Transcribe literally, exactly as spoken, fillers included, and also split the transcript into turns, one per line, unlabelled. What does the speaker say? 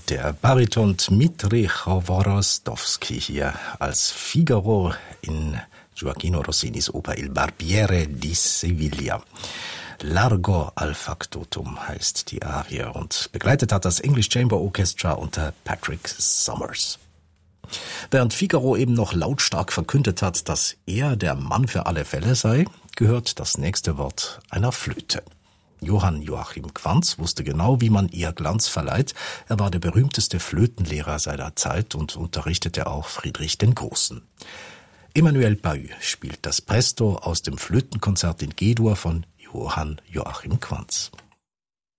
Der Bariton Dmitri Chworostowski hier als Figaro in Gioachino Rossinis Oper Il Barbiere di Sevilla. Largo al Factotum heißt die Arie und begleitet hat das English Chamber Orchestra unter Patrick Summers. Während Figaro eben noch lautstark verkündet hat, dass er der Mann für alle Fälle sei, gehört das nächste Wort einer Flöte. Johann Joachim Quanz wusste genau, wie man ihr Glanz verleiht. Er war der berühmteste Flötenlehrer seiner Zeit und unterrichtete auch Friedrich den Großen. Emmanuel Bahut spielt das Presto aus dem Flötenkonzert in G-Dur von Johann Joachim Quanz.